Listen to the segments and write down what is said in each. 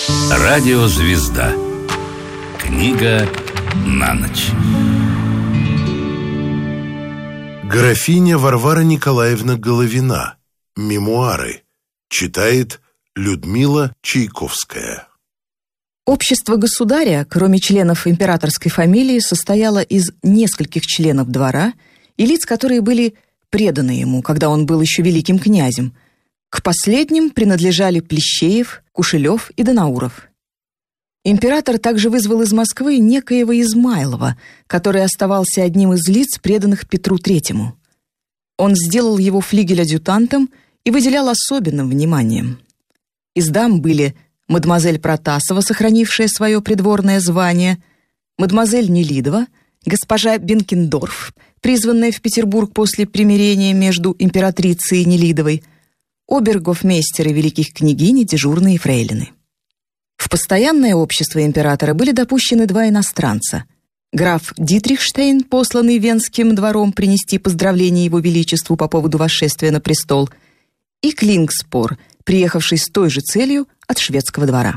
Радиозвезда. Книга на ночь. Графиня Варвара Николаевна Головина. Мемуары. Читает Людмила Чайковская. Общество государя, кроме членов императорской фамилии, состояло из нескольких членов двора и лиц, которые были преданы ему, когда он был еще великим князем. К последним принадлежали Плещеев, Кушелев и Данауров. Император также вызвал из Москвы некоего Измайлова, который оставался одним из лиц, преданных Петру III. Он сделал его флигель-адъютантом и выделял особенным вниманием. Из дам были мадемуазель Протасова, сохранившая свое придворное звание, мадемуазель Нелидова, госпожа Бенкендорф, призванная в Петербург после примирения между императрицей и Нелидовой, обергофмейстеры великих княгинь и дежурные фрейлины. В постоянное общество императора были допущены два иностранца: граф Дитрихштейн, посланный Венским двором принести поздравления его величеству по поводу восшествия на престол, и Клингспор, приехавший с той же целью от шведского двора.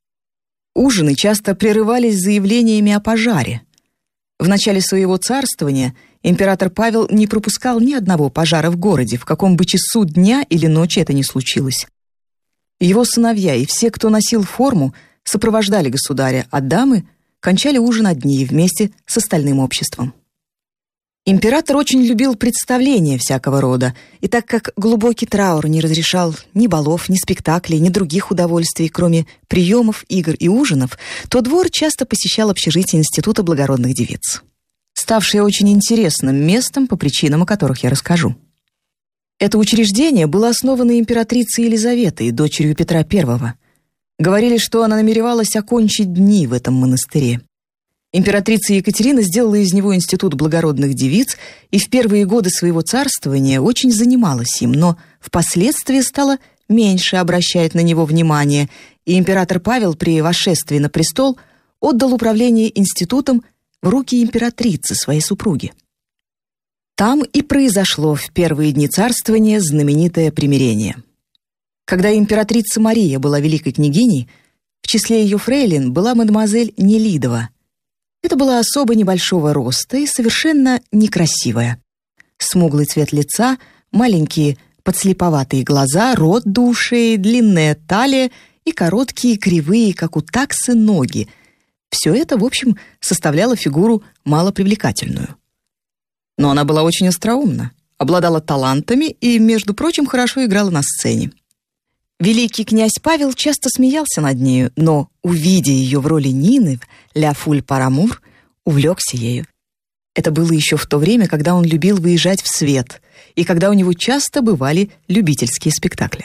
Ужины часто прерывались заявлениями о пожаре. В начале своего царствования император Павел не пропускал ни одного пожара в городе, в каком бы часу дня или ночи это ни случилось. Его сыновья и все, кто носил форму, сопровождали государя, а дамы кончали ужин одни вместе с остальным обществом. Император очень любил представления всякого рода, и так как глубокий траур не разрешал ни балов, ни спектаклей, ни других удовольствий, кроме приемов, игр и ужинов, то двор часто посещал общежитие Института благородных девиц, ставшее очень интересным местом по причинам, о которых я расскажу. Это учреждение было основано императрицей Елизаветой, дочерью Петра I. Говорили, что она намеревалась окончить дни в этом монастыре. Императрица Екатерина сделала из него институт благородных девиц и в первые годы своего царствования очень занималась им, но впоследствии стала меньше обращать на него внимание, и император Павел при восшествии на престол отдал управление институтом в руки императрицы, своей супруги. Там и произошло в первые дни царствования знаменитое примирение. Когда императрица Мария была великой княгиней, в числе ее фрейлин была мадемуазель Нелидова. Это была особа небольшого роста и совершенно некрасивая. Смуглый цвет лица, маленькие подслеповатые глаза, рот до ушей, длинная талия и короткие, кривые, как у таксы, ноги. Все это, в общем, составляло фигуру малопривлекательную. Но она была очень остроумна, обладала талантами и, между прочим, хорошо играла на сцене. Великий князь Павел часто смеялся над нею, но, увидя ее в роли Нины в «Ля фуль пар амур», увлекся ею. Это было еще в то время, когда он любил выезжать в свет, и когда у него часто бывали любительские спектакли.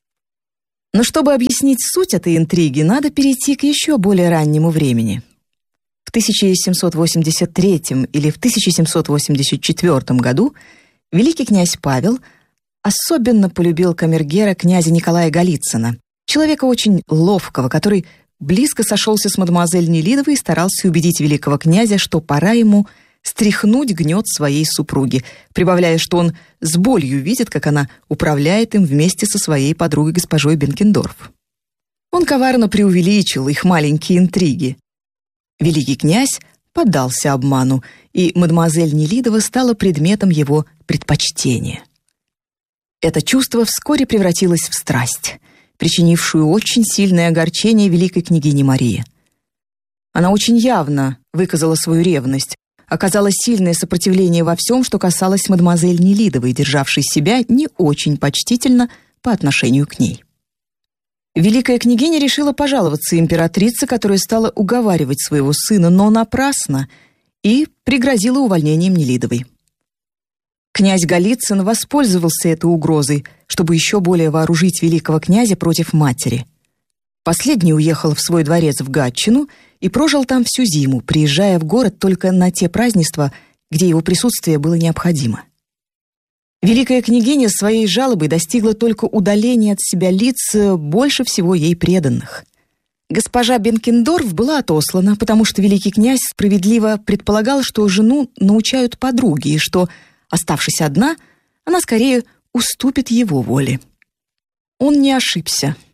Но чтобы объяснить суть этой интриги, надо перейти к еще более раннему времени. В 1783 или в 1784 году великий князь Павел особенно полюбил камергера князя Николая Голицына, человека очень ловкого, который близко сошелся с мадемуазель Нелидовой и старался убедить великого князя, что пора ему стряхнуть гнет своей супруги, прибавляя, что он с болью видит, как она управляет им вместе со своей подругой госпожой Бенкендорф. Он коварно преувеличил их маленькие интриги. Великий князь поддался обману, и мадемуазель Нелидова стала предметом его предпочтения. Это чувство вскоре превратилось в страсть, причинившую очень сильное огорчение великой княгине Марии. Она очень явно выказала свою ревность, оказала сильное сопротивление во всем, что касалось мадемуазель Нелидовой, державшей себя не очень почтительно по отношению к ней. Великая княгиня решила пожаловаться императрице, которая стала уговаривать своего сына, но напрасно, и пригрозила увольнением Нелидовой. Князь Голицын воспользовался этой угрозой, чтобы еще более вооружить великого князя против матери. Последний уехал в свой дворец в Гатчину и прожил там всю зиму, приезжая в город только на те празднества, где его присутствие было необходимо. Великая княгиня своей жалобой достигла только удаления от себя лиц больше всего ей преданных. Госпожа Бенкендорф была отослана, потому что великий князь справедливо предполагал, что жену научают подруги, и что, оставшись одна, она скорее уступит его воле. Он не ошибся.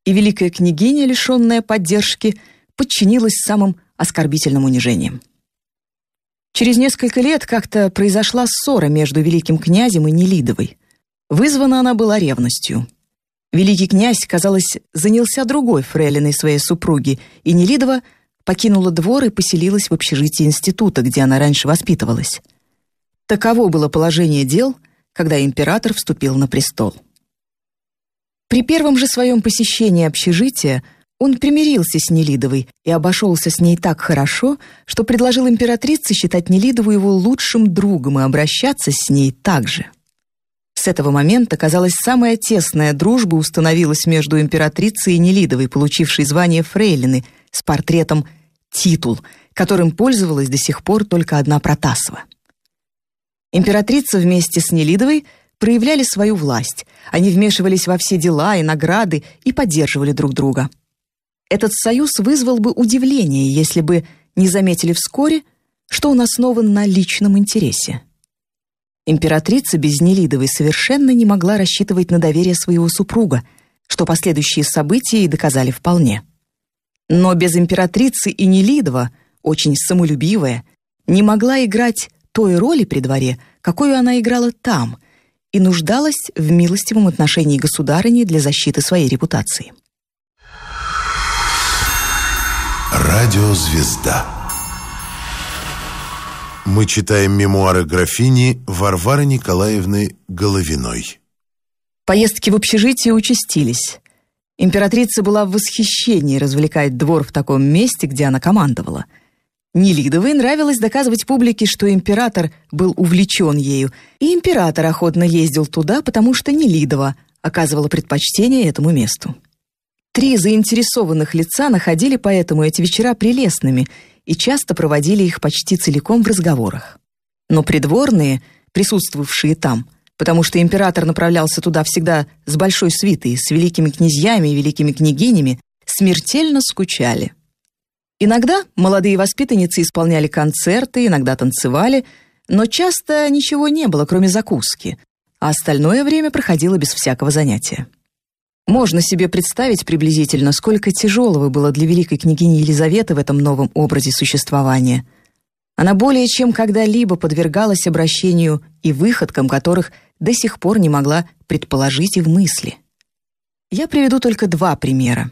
и великая княгиня, лишенная поддержки, подчинилась самым оскорбительным унижениям. Через несколько лет как-то произошла ссора между великим князем и Нелидовой. Вызвана она была ревностью. Великий князь, казалось, занялся другой фрейлиной своей супруги, и Нелидова покинула двор и поселилась в общежитии института, где она раньше воспитывалась. Таково было положение дел, когда император вступил на престол. При первом же своем посещении общежития он примирился с Нелидовой и обошелся с ней так хорошо, что предложил императрице считать Нелидову его лучшим другом и обращаться с ней так же. С этого момента, казалось, самая тесная дружба установилась между императрицей и Нелидовой, получившей звание фрейлины, с портретом «Титул», которым пользовалась до сих пор только одна Протасова. Императрица вместе с Нелидовой проявляли свою власть. Они вмешивались во все дела и награды и поддерживали друг друга. Этот союз вызвал бы удивление, если бы не заметили вскоре, что он основан на личном интересе. Императрица без Нелидовой совершенно не могла рассчитывать на доверие своего супруга, что последующие события и доказали вполне. Но без императрицы и Нелидова, очень самолюбивая, не могла играть той роли при дворе, какую она играла там, и нуждалась в милостивом отношении государыни для защиты своей репутации. Радиозвезда. Мы читаем мемуары графини Варвары Николаевны Головиной. Поездки в общежитие участились. Императрица была в восхищении развлекать двор в таком месте, где она командовала. Нелидовой нравилось доказывать публике, что император был увлечен ею, и император охотно ездил туда, потому что Нелидова оказывала предпочтение этому месту. 3 заинтересованных лица находили поэтому эти вечера прелестными и часто проводили их почти целиком в разговорах. Но придворные, присутствовавшие там, потому что император направлялся туда всегда с большой свитой, с великими князьями и великими княгинями, смертельно скучали. Иногда молодые воспитанницы исполняли концерты, иногда танцевали, но часто ничего не было, кроме закуски, а остальное время проходило без всякого занятия. Можно себе представить приблизительно, сколько тяжелого было для великой княгини Елизаветы в этом новом образе существования. Она более чем когда-либо подвергалась обращению и выходкам, которых до сих пор не могла предположить и в мысли. Я приведу только 2 примера.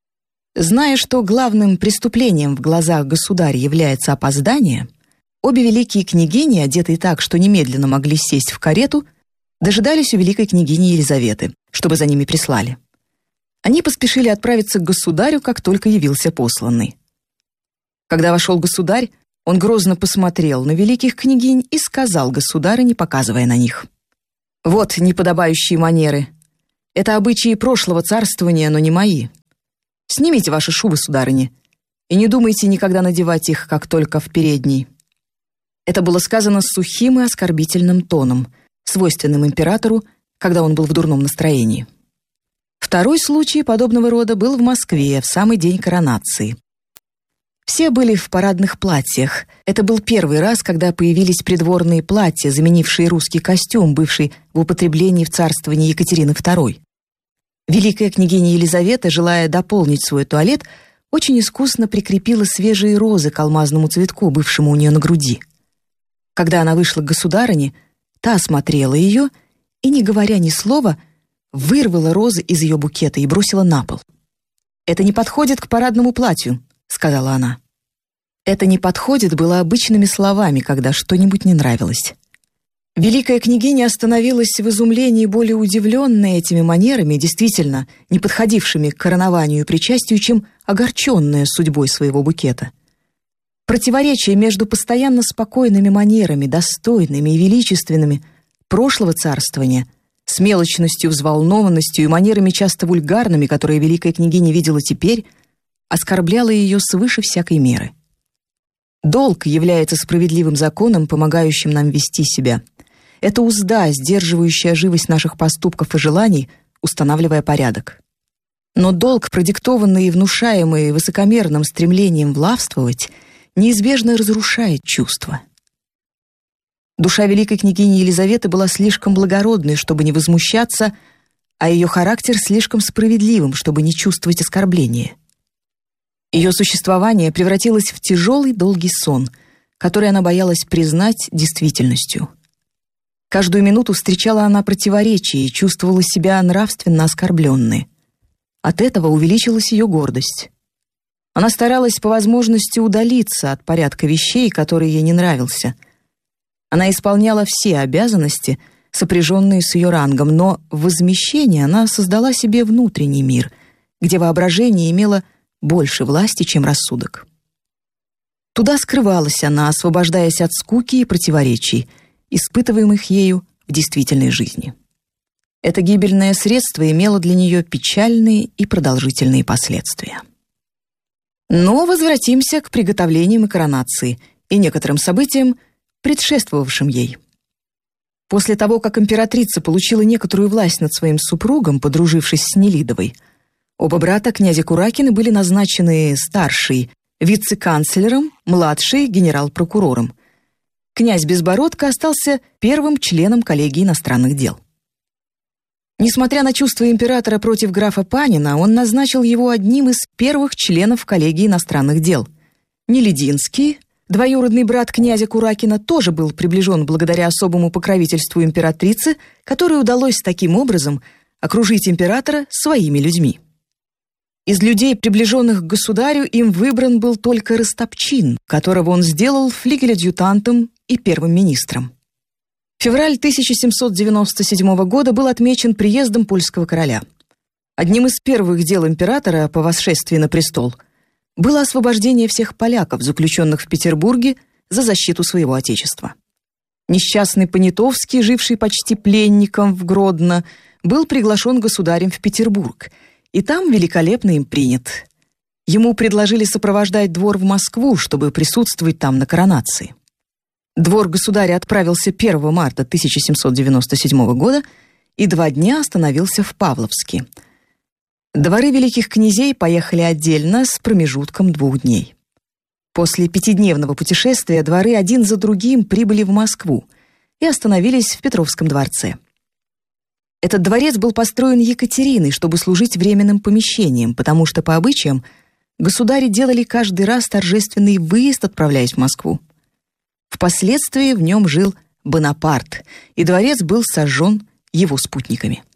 Зная, что главным преступлением в глазах государя является опоздание, обе великие княгини, одетые так, что немедленно могли сесть в карету, дожидались у великой княгини Елизаветы, чтобы за ними прислали. Они поспешили отправиться к государю, как только явился посланный. Когда вошел государь, он грозно посмотрел на великих княгинь и сказал государыне, показывая на них: «Вот неподобающие манеры. Это обычаи прошлого царствования, но не мои. Снимите ваши шубы, сударыни, и не думайте никогда надевать их, как только в передней». Это было сказано с сухим и оскорбительным тоном, свойственным императору, когда он был в дурном настроении. Второй случай подобного рода был в Москве в самый день коронации. Все были в парадных платьях. Это был первый раз, когда появились придворные платья, заменившие русский костюм, бывший в употреблении в царствовании Екатерины II. Великая княгиня Елизавета, желая дополнить свой туалет, очень искусно прикрепила свежие розы к алмазному цветку, бывшему у нее на груди. Когда она вышла к государыне, та осмотрела ее и, не говоря ни слова, вырвала розы из ее букета и бросила на пол. «Это не подходит к парадному платью», — сказала она. «Это не подходит» было обычными словами, когда что-нибудь не нравилось. Великая княгиня остановилась в изумлении, более удивленная этими манерами, действительно не подходившими к коронованию и причастию, чем огорченная судьбой своего букета. Противоречие между постоянно спокойными манерами, достойными и величественными прошлого царствования, с мелочностью, взволнованностью и манерами часто вульгарными, которые великая княгиня видела теперь, оскорбляло ее свыше всякой меры. Долг является справедливым законом, помогающим нам вести себя. Это узда, сдерживающая живость наших поступков и желаний, устанавливая порядок. Но долг, продиктованный и внушаемый высокомерным стремлением властвовать, неизбежно разрушает чувства. Душа великой княгини Елизаветы была слишком благородной, чтобы не возмущаться, а ее характер слишком справедливым, чтобы не чувствовать оскорбления. Ее существование превратилось в тяжелый долгий сон, который она боялась признать действительностью. Каждую минуту встречала она противоречия и чувствовала себя нравственно оскорбленной. От этого увеличилась ее гордость. Она старалась по возможности удалиться от порядка вещей, который ей не нравился. Она исполняла все обязанности, сопряженные с ее рангом, но в возмещении она создала себе внутренний мир, где воображение имело больше власти, чем рассудок. Туда скрывалась она, освобождаясь от скуки и противоречий, испытываемых ею в действительной жизни. Это гибельное средство имело для нее печальные и продолжительные последствия. Но возвратимся к приготовлениям и коронации и некоторым событиям, предшествовавшим ей. После того, как императрица получила некоторую власть над своим супругом, подружившись с Нелидовой, оба брата, князя Куракины, были назначены старший вице-канцлером, младший генерал-прокурором. Князь Безбородко остался первым членом коллегии иностранных дел. Несмотря на чувства императора против графа Панина, он назначил его одним из первых членов коллегии иностранных дел. Нелидинский, двоюродный брат князя Куракина, тоже был приближен благодаря особому покровительству императрицы, которой удалось таким образом окружить императора своими людьми. Из людей, приближенных к государю, им выбран был только Растопчин, которого он сделал флигель-адъютантом и первым министром. Февраль 1797 года был отмечен приездом польского короля. Одним из первых дел императора по восшествии на престол было освобождение всех поляков, заключенных в Петербурге за защиту своего отечества. Несчастный Понятовский, живший почти пленником в Гродно, был приглашен государем в Петербург, и там великолепно им принят. Ему предложили сопровождать двор в Москву, чтобы присутствовать там на коронации. Двор государя отправился 1 марта 1797 года и 2 дня остановился в Павловске. Дворы великих князей поехали отдельно с промежутком 2 дней. После 5-дневного путешествия дворы один за другим прибыли в Москву и остановились в Петровском дворце. Этот дворец был построен Екатериной, чтобы служить временным помещением, потому что по обычаям государи делали каждый раз торжественный выезд, отправляясь в Москву. Впоследствии в нем жил Бонапарт, и дворец был сожжен его спутниками.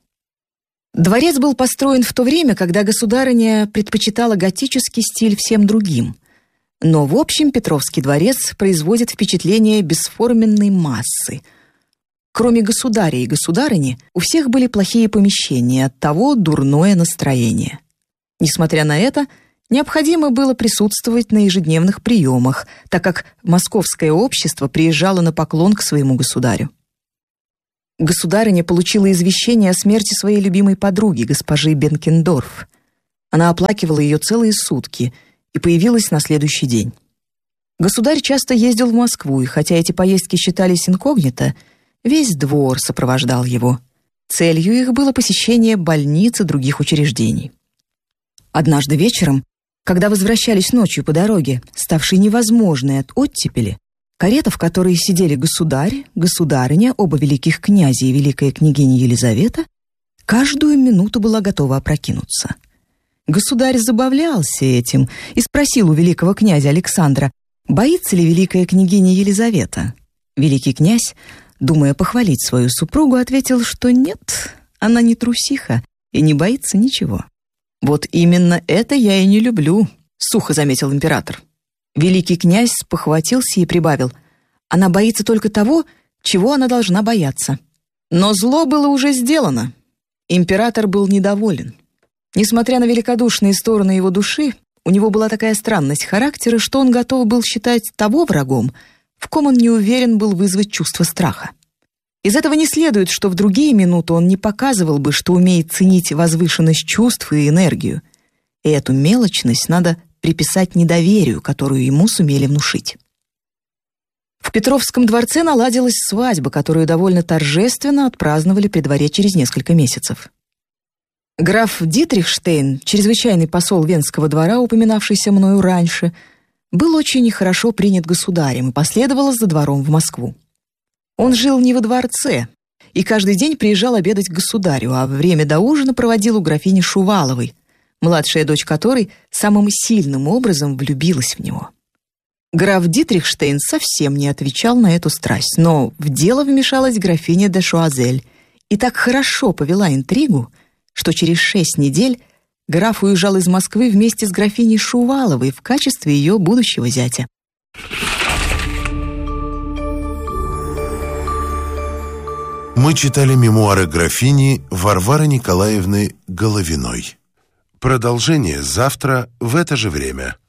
Дворец был построен в то время, когда государыня предпочитала готический стиль всем другим. Но в общем Петровский дворец производит впечатление бесформенной массы. Кроме государя и государыни, у всех были плохие помещения, оттого дурное настроение. Несмотря на это, необходимо было присутствовать на ежедневных приемах, так как московское общество приезжало на поклон к своему государю. Государыня получила извещение о смерти своей любимой подруги, госпожи Бенкендорф. Она оплакивала ее целые сутки и появилась на следующий день. Государь часто ездил в Москву, и хотя эти поездки считались инкогнито, весь двор сопровождал его. Целью их было посещение больниц и других учреждений. Однажды вечером, когда возвращались ночью по дороге, ставшей невозможной от оттепели, карета, в которой сидели государь, государыня, оба великих князя и великая княгиня Елизавета, каждую минуту была готова опрокинуться. Государь забавлялся этим и спросил у великого князя Александра, боится ли великая княгиня Елизавета. Великий князь, думая похвалить свою супругу, ответил, что нет, она не трусиха и не боится ничего. «Вот именно это я и не люблю», — сухо заметил император. Великий князь спохватился и прибавил, «Она боится только того, чего она должна бояться». Но зло было уже сделано. Император был недоволен. Несмотря на великодушные стороны его души, у него была такая странность характера, что он готов был считать того врагом, в ком он не уверен был вызвать чувство страха. Из этого не следует, что в другие минуты он не показывал бы, что умеет ценить возвышенность чувств и энергию. И эту мелочность надо приписать недоверию, которую ему сумели внушить. В Петровском дворце наладилась свадьба, которую довольно торжественно отпраздновали при дворе через несколько месяцев. Граф Дитрихштейн, чрезвычайный посол Венского двора, упоминавшийся мною раньше, был очень хорошо принят государем и последовал за двором в Москву. Он жил не во дворце, и каждый день приезжал обедать к государю, а время до ужина проводил у графини Шуваловой, младшая дочь которой самым сильным образом влюбилась в него. Граф Дитрихштейн совсем не отвечал на эту страсть, но в дело вмешалась графиня де Шуазель и так хорошо повела интригу, что через 6 недель граф уезжал из Москвы вместе с графиней Шуваловой в качестве ее будущего зятя. Мы читали мемуары графини Варвары Николаевны Головиной. Продолжение завтра в это же время.